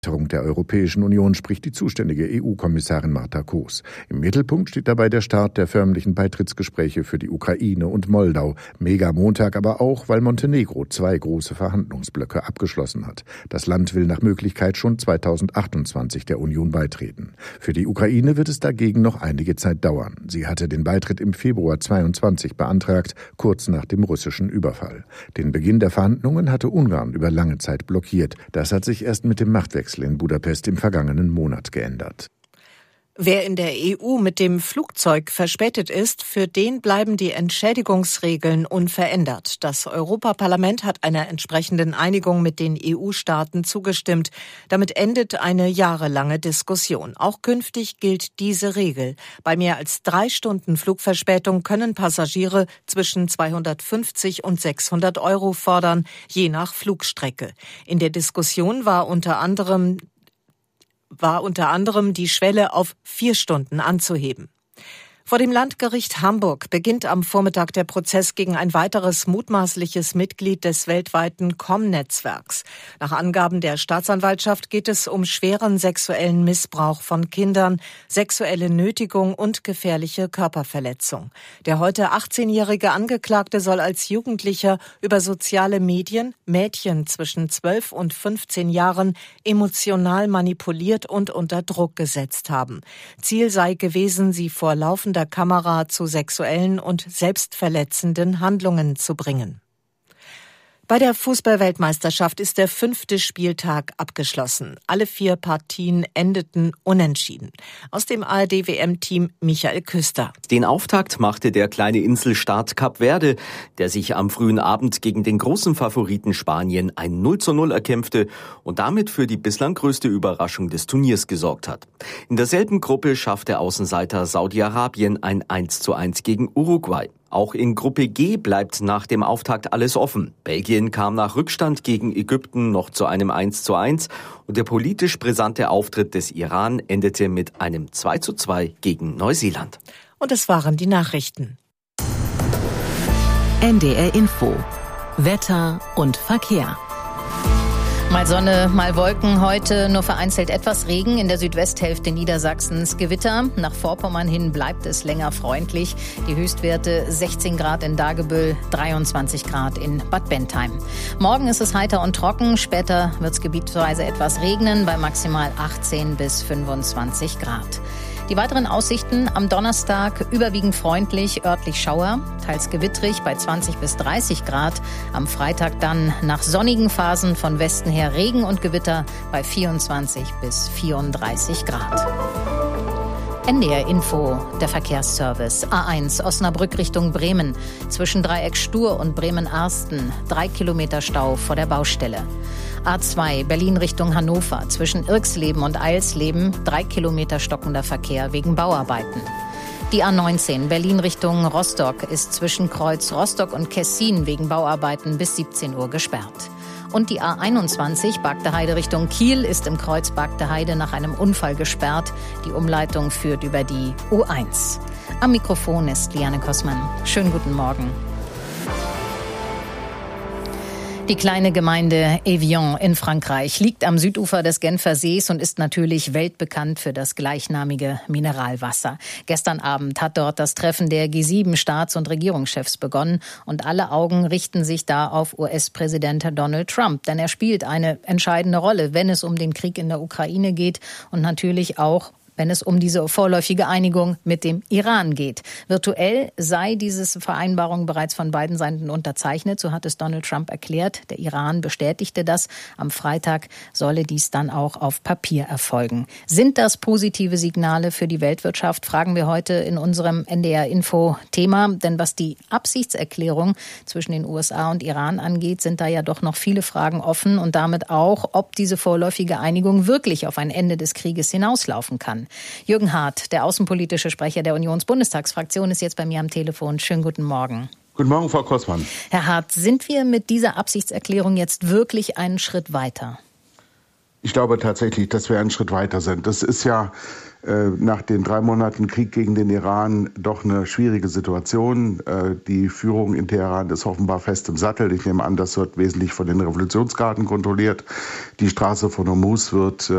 Der Europäischen Union spricht die zuständige EU-Kommissarin Marta Koos. Im Mittelpunkt steht dabei der Start der förmlichen Beitrittsgespräche für die Ukraine und Moldau. Mega-Montag aber auch, weil Montenegro 2 große Verhandlungsblöcke abgeschlossen hat. Das Land will nach Möglichkeit schon 2028 der Union beitreten. Für die Ukraine wird es dagegen noch einige Zeit dauern. Sie hatte den Beitritt im Februar 2022 beantragt, kurz nach dem russischen Überfall. Den Beginn der Verhandlungen hatte Ungarn über lange Zeit blockiert. Das hat sich erst mit dem Machtwechsel in Budapest im vergangenen Monat geändert. Wer in der EU mit dem Flugzeug verspätet ist, für den bleiben die Entschädigungsregeln unverändert. Das Europaparlament hat einer entsprechenden Einigung mit den EU-Staaten zugestimmt. Damit endet eine jahrelange Diskussion. Auch künftig gilt diese Regel. Bei mehr als 3 Stunden Flugverspätung können Passagiere zwischen 250 und 600 € fordern, je nach Flugstrecke. In der Diskussion war unter anderem die Schwelle auf 4 Stunden anzuheben. Vor dem Landgericht Hamburg beginnt am Vormittag der Prozess gegen ein weiteres mutmaßliches Mitglied des weltweiten Com-Netzwerks. Nach Angaben der Staatsanwaltschaft geht es um schweren sexuellen Missbrauch von Kindern, sexuelle Nötigung und gefährliche Körperverletzung. Der heute 18-jährige Angeklagte soll als Jugendlicher über soziale Medien Mädchen zwischen 12 und 15 Jahren emotional manipuliert und unter Druck gesetzt haben. Ziel sei gewesen, sie vor laufender Kamera zu sexuellen und selbstverletzenden Handlungen zu bringen. Bei der Fußball-Weltmeisterschaft ist der 5. Spieltag abgeschlossen. Alle 4 Partien endeten unentschieden. Aus dem ARD-WM-Team Michael Küster. Den Auftakt machte der kleine Inselstaat Kap Verde, der sich am frühen Abend gegen den großen Favoriten Spanien ein 0:0 erkämpfte und damit für die bislang größte Überraschung des Turniers gesorgt hat. In derselben Gruppe schaffte Außenseiter Saudi-Arabien ein 1:1 gegen Uruguay. Auch in Gruppe G bleibt nach dem Auftakt alles offen. Belgien kam nach Rückstand gegen Ägypten noch zu einem 1:1 und der politisch brisante Auftritt des Iran endete mit einem 2:2 gegen Neuseeland. Und es waren die Nachrichten. NDR Info. Wetter und Verkehr. Mal Sonne, mal Wolken, heute nur vereinzelt etwas Regen, in der Südwesthälfte Niedersachsens Gewitter. Nach Vorpommern hin bleibt es länger freundlich. Die Höchstwerte 16 Grad in Dagebüll, 23 Grad in Bad Bentheim. Morgen ist es heiter und trocken, später wird es gebietsweise etwas regnen bei maximal 18 bis 25 Grad. Die weiteren Aussichten am Donnerstag überwiegend freundlich, örtlich Schauer, teils gewittrig bei 20 bis 30 Grad. Am Freitag dann nach sonnigen Phasen von Westen her Regen und Gewitter bei 24 bis 34 Grad. NDR Info, der Verkehrsservice. A1 Osnabrück Richtung Bremen. Zwischen Dreieck Stur und Bremen-Arsten 3 Kilometer Stau vor der Baustelle. A2 Berlin Richtung Hannover. Zwischen Irxleben und Eilsleben 3 Kilometer stockender Verkehr wegen Bauarbeiten. Die A19 Berlin Richtung Rostock ist zwischen Kreuz Rostock und Kessin wegen Bauarbeiten bis 17 Uhr gesperrt. Und die A21 Bagdeheide Richtung Kiel ist im Kreuz Bagdeheide nach einem Unfall gesperrt. Die Umleitung führt über die U1. Am Mikrofon ist Liane Kossmann. Schönen guten Morgen. Die kleine Gemeinde Evian in Frankreich liegt am Südufer des Genfer Sees und ist natürlich weltbekannt für das gleichnamige Mineralwasser. Gestern Abend hat dort das Treffen der G7-Staats- und Regierungschefs begonnen und alle Augen richten sich da auf US-Präsident Donald Trump, denn er spielt eine entscheidende Rolle, wenn es um den Krieg in der Ukraine geht und natürlich auch wenn es um diese vorläufige Einigung mit dem Iran geht. Virtuell sei diese Vereinbarung bereits von beiden Seiten unterzeichnet, so hat es Donald Trump erklärt. Der Iran bestätigte das. Am Freitag solle dies dann auch auf Papier erfolgen. Sind das positive Signale für die Weltwirtschaft, fragen wir heute in unserem NDR-Info-Thema. Denn was die Absichtserklärung zwischen den USA und Iran angeht, sind da ja doch noch viele Fragen offen und damit auch, ob diese vorläufige Einigung wirklich auf ein Ende des Krieges hinauslaufen kann. Jürgen Hart, der außenpolitische Sprecher der Unionsbundestagsfraktion, ist jetzt bei mir am Telefon. Schönen guten Morgen. Guten Morgen, Frau Kossmann. Herr Hart, sind wir mit dieser Absichtserklärung jetzt wirklich einen Schritt weiter? Ich glaube tatsächlich, dass wir einen Schritt weiter sind. Das ist ja nach den 3 Monaten Krieg gegen den Iran doch eine schwierige Situation. Die Führung in Teheran ist offenbar fest im Sattel. Ich nehme an, das wird wesentlich von den Revolutionsgarden kontrolliert. Die Straße von Hormuz wird